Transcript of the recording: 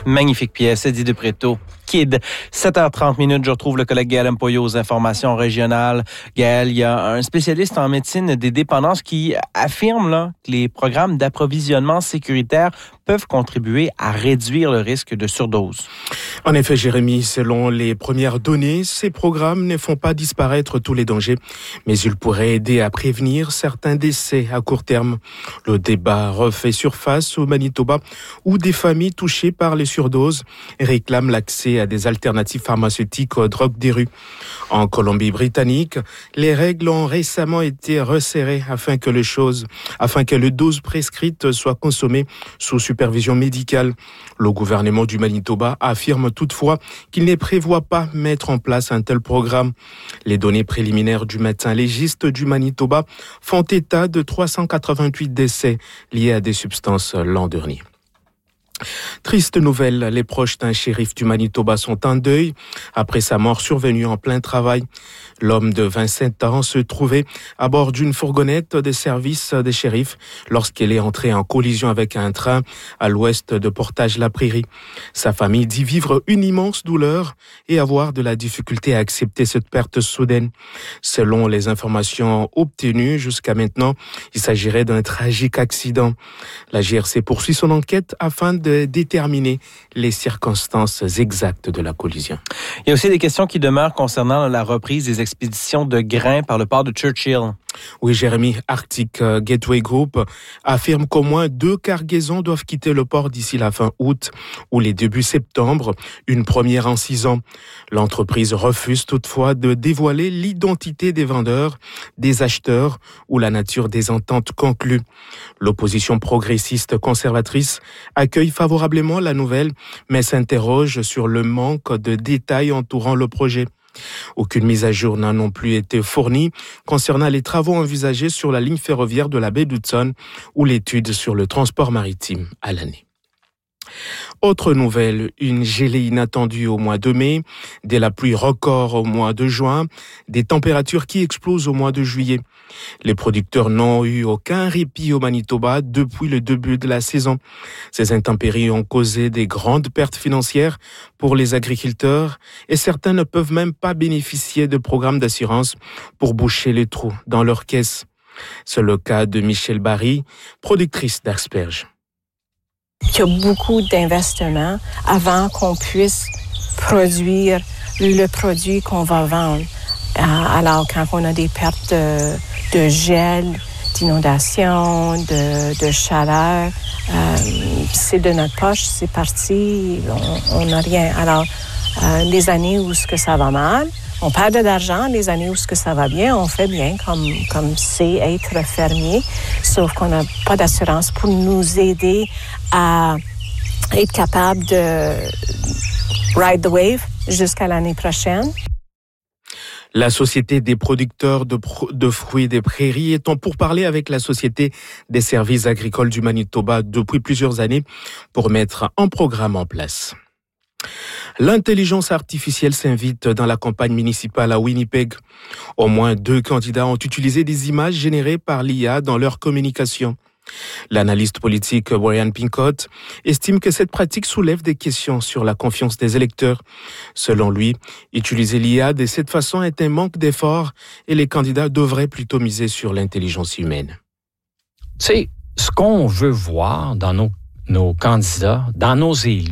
Magnifique pièce, Eddie de Pretto. Kid. 7h30, je retrouve le collègue Gaël Mpoyo aux informations régionales. Gaël, il y a un spécialiste en médecine des dépendances qui affirme que les programmes d'approvisionnement sécuritaire peuvent contribuer à réduire le risque de surdose. En effet, Jérémy, selon les premières données, ces programmes ne font pas disparaître tous les dangers, mais ils pourraient aider à prévenir certains décès à court terme. Le débat refait surface au Manitoba, où des familles touchées par les surdoses réclament l'accès à des alternatives pharmaceutiques aux drogues des rues. En Colombie-Britannique, les règles ont récemment été resserrées afin que les doses prescrites soient consommées sous supervision médicale. Le gouvernement du Manitoba affirme toutefois qu'il ne prévoit pas mettre en place un tel programme. Les données préliminaires du médecin légiste du Manitoba font état de 388 décès liés à des substances l'an dernier. Triste nouvelle, les proches d'un shérif du Manitoba sont en deuil après sa mort survenue en plein travail. L'homme de 27 ans se trouvait à bord d'une fourgonnette des services des shérifs lorsqu'elle est entrée en collision avec un train à l'ouest de Portage-la-Prairie. Sa famille dit vivre une immense douleur et avoir de la difficulté à accepter cette perte soudaine. Selon les informations obtenues jusqu'à maintenant, il s'agirait d'un tragique accident. La GRC poursuit son enquête afin de déterminer les circonstances exactes de la collision. Il y a aussi des questions qui demeurent concernant la reprise des expéditions de grains par le port de Churchill. Oui, Jérémy, Arctic Gateway Group affirme qu'au moins 2 cargaisons doivent quitter le port d'ici la fin août ou les débuts septembre, une première en 6 ans. L'entreprise refuse toutefois de dévoiler l'identité des vendeurs, des acheteurs ou la nature des ententes conclues. L'opposition progressiste conservatrice accueille favorablement la nouvelle, mais s'interroge sur le manque de détails entourant le projet. Aucune mise à jour n'a non plus été fournie concernant les travaux envisagés sur la ligne ferroviaire de la baie d'Hudson ou l'étude sur le transport maritime à l'année. Autre nouvelle, une gelée inattendue au mois de mai, de la pluie record au mois de juin, des températures qui explosent au mois de juillet. Les producteurs n'ont eu aucun répit au Manitoba depuis le début de la saison. Ces intempéries ont causé des grandes pertes financières pour les agriculteurs et certains ne peuvent même pas bénéficier de programmes d'assurance pour boucher les trous dans leurs caisses. C'est le cas de Michelle Barry, productrice d'asperges. Il y a beaucoup d'investissements avant qu'on puisse produire le produit qu'on va vendre. Alors, quand on a des pertes de gel, d'inondation, de chaleur, c'est de notre poche, c'est parti, on n'a rien. Alors, les années où ce que ça va mal, on perd de l'argent. Les années où ce que ça va bien, on fait bien, comme c'est être fermier, sauf qu'on n'a pas d'assurance pour nous aider à être capable de ride the wave jusqu'à l'année prochaine. La Société des producteurs de fruits des prairies est en pourparlers avec la Société des services agricoles du Manitoba depuis plusieurs années pour mettre un programme en place. L'intelligence artificielle s'invite dans la campagne municipale à Winnipeg. Au moins 2 candidats ont utilisé des images générées par l'IA dans leur communication. L'analyste politique Brian Pincott estime que cette pratique soulève des questions sur la confiance des électeurs. Selon lui, utiliser l'IA de cette façon est un manque d'effort et les candidats devraient plutôt miser sur l'intelligence humaine. Tu sais, ce qu'on veut voir dans nos candidats, dans nos élus,